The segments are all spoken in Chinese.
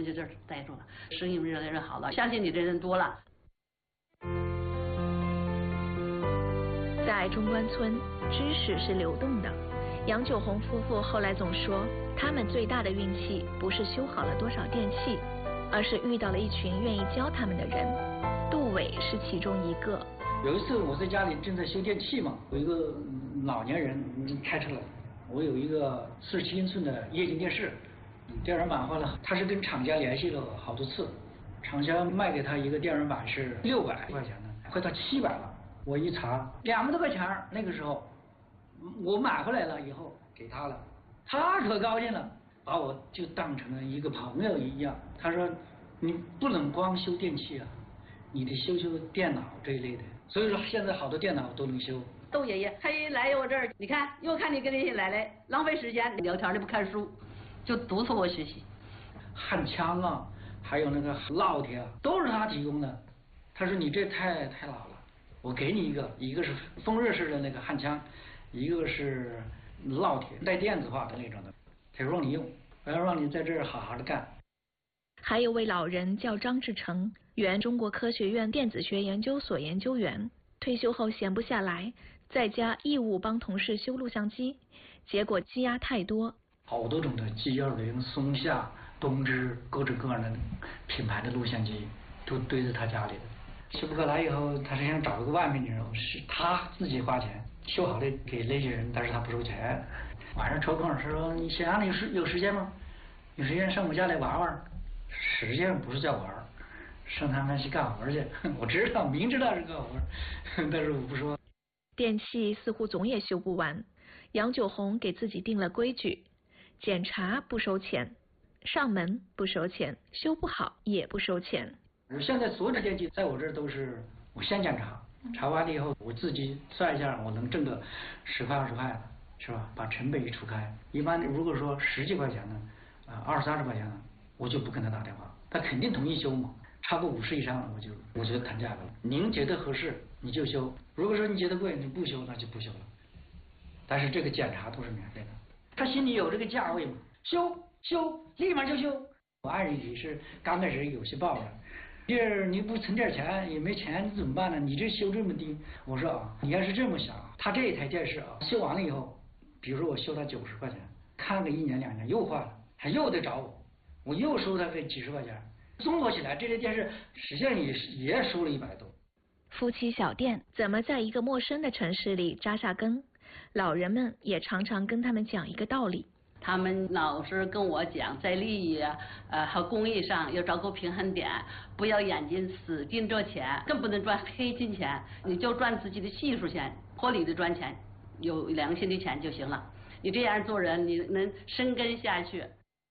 们就这儿待住了，生意越来越好了，相信你的人多了。 在中关村，知识是流动的。杨九红夫妇后来总说，他们最大的运气不是修好了多少电器，而是遇到了一群愿意教他们的人。杜伟是其中一个。 有一次我在家里正在修电器嘛，有一个老年人开车来，我有一个47英寸的液晶电视，电源板坏了，他是跟厂家联系了好多次，厂家卖给他一个电源板是600块钱的，快到700了。我一查200多块钱，那个时候我买回来了以后给他了，他可高兴了，把我就当成了一个朋友一样。他说你不能光修电器啊，你得修修电脑这一类的。所以说现在好多电脑都能修。 窦爷爷他一来我这儿，你看又看你跟那些奶奶浪费时间聊天，你不看书，就督促我学习。 焊枪啊，还有那个烙铁啊，都是他提供的。他说你这太老了，我给你一个是风热式的那个焊枪，一个是烙铁带电子化的那种的，他说让你用，我要让你在这儿好好的干。 还有位老人叫张志成，原中国科学院电子学研究所研究员，退休后闲不下来，在家义务帮同事修录像机，结果积压太多， 好多种的G10、松下、东芝各种各样的品牌的录像机都堆在他家里的。修不过来以后，他是想找一个外面的人，是他自己花钱修好的给那些人，但是他不收钱。晚上抽空说你想让你有时间吗？有时间上我家来玩玩。实际上不是在玩，上他们去干活去。我知道，明知道是干活，但是我不说。 电器似乎总也修不完，杨九红给自己定了规矩：检查不收钱，上门不收钱，修不好也不收钱。 现在所有的电器在我这儿都是我先检查，查完了以后我自己算一下，我能挣个10块20块，是吧？把成本一除开，一般如果说10几块钱呢，20、30块钱呢，我就不跟他打电话，他肯定同意修嘛。超过50以上了，我就谈价格了。您觉得合适你就修，如果说你觉得贵你不修，那就不修了。但是这个检查都是免费的，他心里有这个价位嘛，修立马就修。我爱人也是刚开始有些抱怨，这你不存点钱也没钱你怎么办呢？你这修这么低，我说啊，你要是这么想，他这一台电视啊修完了以后，比如说我修他90块钱，看个1年2年又坏了，他又得找我又收他个几十块钱，综合起来这台电视实际上也收了100多。 夫妻小店怎么在一个陌生的城市里扎下根？老人们也常常跟他们讲一个道理。 他们老是跟我讲，在利益和公益上要找个平衡点，不要眼睛死盯着钱，更不能赚黑金钱，你就赚自己的技术钱，合理的赚钱，有良心的钱就行了。你这样做人，你能生根下去。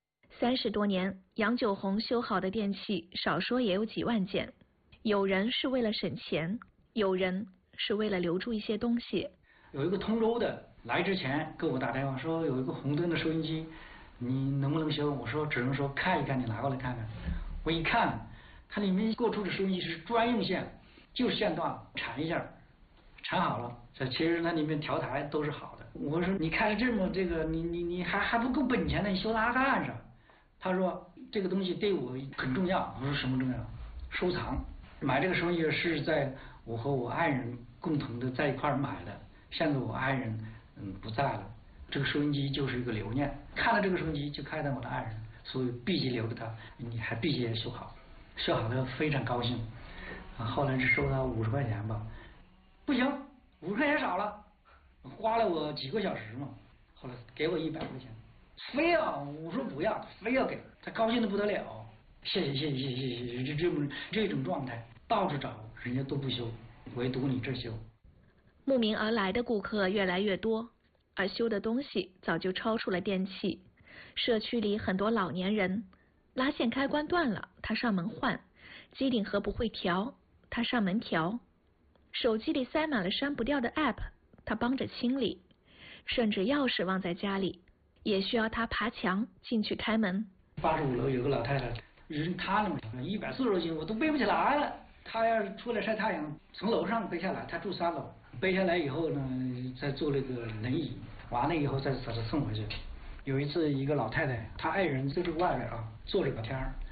30多年，杨九红修好的电器少说也有几万件，有人是为了省钱，有人是为了留住一些东西。 有一个通州的来之前给我打电话说有一个红灯的收音机，你能不能修？我说只能说看一看，你拿过来看看。我一看，它里面过出的收音机是专用线，就是线段缠一下，缠好了。其实它里面调台都是好的。我说你开这么这个，你还不够本钱呢，你修它干啥？他说这个东西对我很重要。我说什么重要？收藏。买这个收音机是在我和我爱人共同的在一块儿买的。现在我爱人不在了，这个收音机就是一个留念，看了这个收音机就看到我的爱人，所以必须留着它，你还必须也修好，修好了非常高兴。后来是收他50块钱吧，不行，50块钱少了，花了我几个小时嘛，后来给我100块钱，非要我说不要，非要给他，高兴的不得了，谢谢，这种状态到处找人家都不修，唯独你这修。 慕名而来的顾客越来越多，而修的东西早就超出了电器。社区里很多老年人，拉线开关断了，他上门换；机顶盒不会调，他上门调；手机里塞满了删不掉的 app， 他帮着清理；甚至钥匙忘在家里，也需要他爬墙进去开门。 85楼有个老太太，人瘫了嘛，140多斤我都背不起来了。她要是出来晒太阳，从楼上背下来，她住3楼。背下来以后呢，再坐那个轮椅，完了以后再把他送回去。有一次，一个老太太，她爱人在这个外边啊，坐着聊天。